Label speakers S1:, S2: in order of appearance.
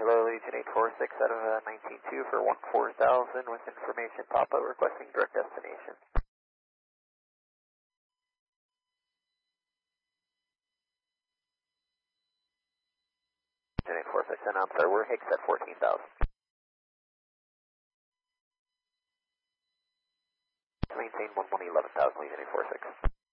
S1: Hello, Legion 846 out of 192 for 14,000 with information pop-out requesting direct destination. Legion 846, and I'm sorry, we're Hicks at 14,000. Maintain 11,000, Legion 846.